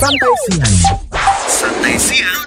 Santai Siang. Santai Siang.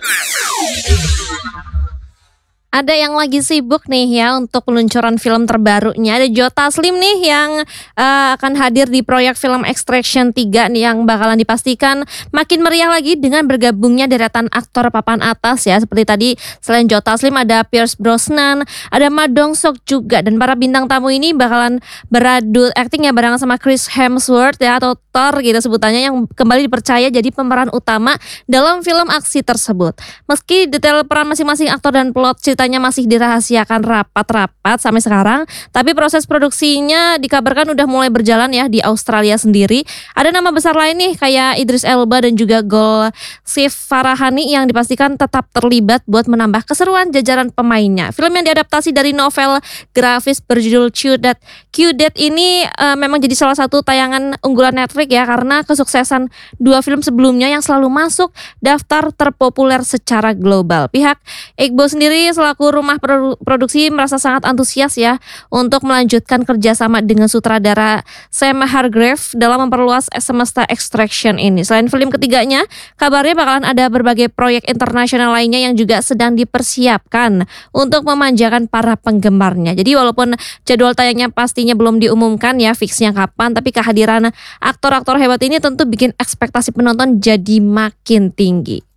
Ada yang lagi sibuk nih ya untuk peluncuran film terbarunya. Ada Joe Taslim nih yang akan hadir di proyek film Extraction 3 nih yang bakalan dipastikan makin meriah lagi dengan bergabungnya deretan aktor papan atas ya. Seperti tadi selain Joe Taslim ada Pierce Brosnan, ada Ma Dong-seok juga, dan para bintang tamu ini bakalan beradu akting ya bareng sama Chris Hemsworth ya atau Thor gitu sebutannya, yang kembali dipercaya jadi pemeran utama dalam film aksi tersebut. Meski detail peran masing-masing aktor dan plot ceritanya masih dirahasiakan rapat-rapat sampai sekarang, tapi proses produksinya dikabarkan udah mulai berjalan ya di Australia sendiri. Ada nama besar lain nih kayak Idris Elba dan juga Golshifteh Farahani yang dipastikan tetap terlibat buat menambah keseruan jajaran pemainnya. Film yang diadaptasi dari novel grafis berjudul Q-Date ini memang jadi salah satu tayangan unggulan Netflix ya, karena kesuksesan dua film sebelumnya yang selalu masuk daftar terpopuler secara global. Pihak Igbo sendiri selaku rumah produksi merasa sangat antusias ya untuk melanjutkan kerjasama dengan sutradara Sam Hargrave dalam memperluas semesta Extraction ini. Selain film ketiganya, kabarnya bakalan ada berbagai proyek internasional lainnya yang juga sedang dipersiapkan untuk memanjakan para penggemarnya. Jadi walaupun jadwal tayangnya pastinya belum diumumkan ya fixnya kapan, tapi kehadiran aktor-aktor hebat ini tentu bikin ekspektasi penonton jadi makin tinggi.